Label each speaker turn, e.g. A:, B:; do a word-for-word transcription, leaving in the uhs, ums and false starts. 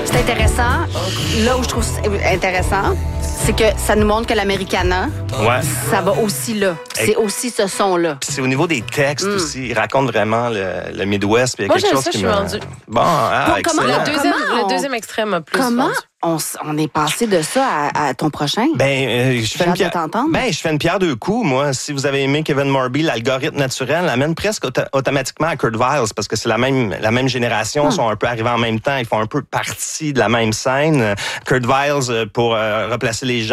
A: C'est intéressant. Là où je trouve c'est intéressant, c'est que ça nous montre que l'Americana,
B: Ouais.
A: ça va aussi là. C'est aussi ce son-là.
B: Puis c'est au niveau des textes
A: Mm.
B: aussi. Il raconte vraiment le, le Midwest. Puis il y a
C: Moi,
B: quelque
C: j'aime
B: chose
C: ça,
B: qui
C: je suis
B: me...
C: rendue.
B: Bon, ah,
A: Bon,
B: excellent.
A: comment-
C: Le deuxième,
A: Comment on-
C: le deuxième extrait m'a plus
A: Comment
C: vendu.
A: on, s- on est passé de ça à, à ton prochain?
B: Ben, euh, je fais
A: J'ai
B: une
A: hâte de
B: pierre.
A: t'entendre.
B: Ben, je fais une pierre deux coups, moi. Si vous avez aimé Kevin Morby, l'algorithme naturel l'amène presque auto- automatiquement à Kurt Vile parce que c'est la même la même génération,
A: Hmm.
B: ils sont un peu arrivés en même temps, ils font un peu partie de la même scène. Kurt Vile, euh, pour euh, replacer les gens.